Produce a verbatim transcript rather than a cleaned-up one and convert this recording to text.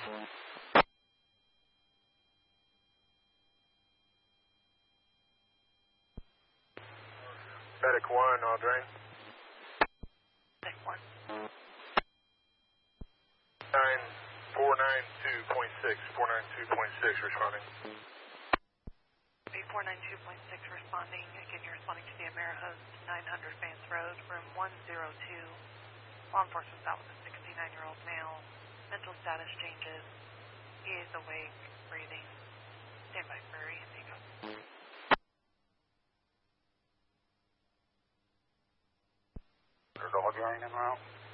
Medic one, all drain. Medic one. Nine four nine two point six. Four nine two point six responding. B four nine two point six responding. Again, you're responding to the Amerihost nine hundred Vance Road, room one zero two. Law enforcement's out with a sixty-nine-year-old male. Mental status changes. He is awake, breathing. Stand by for Indigo. There's a dog line en route.